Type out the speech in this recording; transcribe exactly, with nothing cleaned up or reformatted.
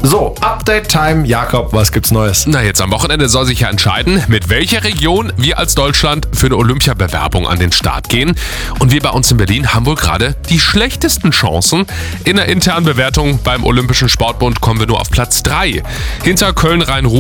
So, Update Time. Jakob, was gibt's Neues? Na, jetzt am Wochenende soll sich ja entscheiden, mit welcher Region wir als Deutschland für eine Olympiabewerbung an den Start gehen. Und wir bei uns in Berlin haben wohl gerade die schlechtesten Chancen. In der internen Bewertung beim Olympischen Sportbund kommen wir nur auf Platz drei. Hinter Köln, Rhein-Ruhr